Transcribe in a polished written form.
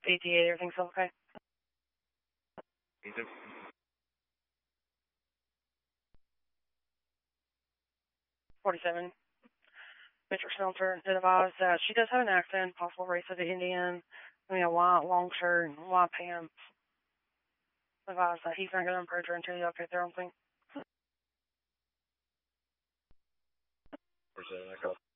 88, everything's okay? 47. Mr. Smelter advised that she does have an accent, possible race of the Indian, a white long shirt and white pants. Advised that he's not going to approach her until you okay there, I think. 47,